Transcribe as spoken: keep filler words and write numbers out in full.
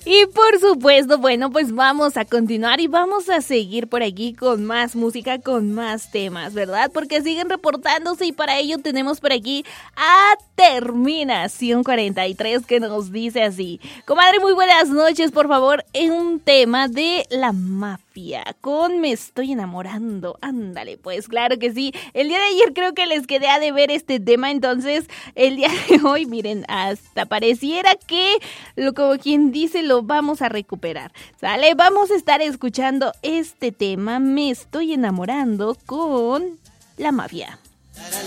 Y por supuesto, bueno, pues vamos a continuar y vamos a seguir por aquí con más música, con más temas, ¿verdad? Porque siguen reportándose y para ello tenemos por aquí a Terminación cuarenta y tres que nos dice así: comadre, muy buenas noches, por favor, en un tema de la mafia con Me Estoy Enamorando. Ándale, pues claro que sí. El día de ayer creo que les quedé a deber este tema, entonces el día de hoy, miren, hasta pareciera que, lo, como quien dice, lo vamos a recuperar. ¿Sale? Vamos a estar escuchando este tema, Me Estoy Enamorando, con la mafia.